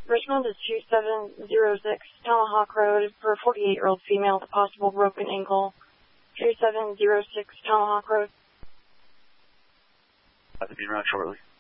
Richmond is 2706 Tomahawk Road for a 48-year-old female with a possible broken ankle. 2706 Tomahawk Road. I'll be around shortly.